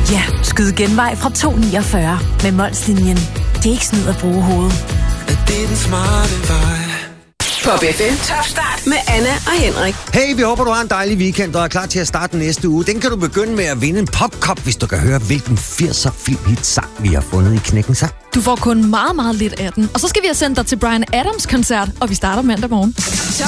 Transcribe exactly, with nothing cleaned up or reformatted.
Ja, skyd genvej fra to niogfyrre med Molslinjen. Det er ikke snyd at bruge hovedet. Det er den smarte vej. Pop F M Top Start med Anna og Henrik. Hey, vi håber, du har en dejlig weekend og er klar til at starte næste uge. Den kan du begynde med at vinde en popkop, hvis du kan høre, hvilken firser filmhit-sang vi har fundet i knækken sig. Du får kun meget, meget lidt af den. Og så skal vi have sendt dig til Bryan Adams koncert, og vi starter mandag morgen.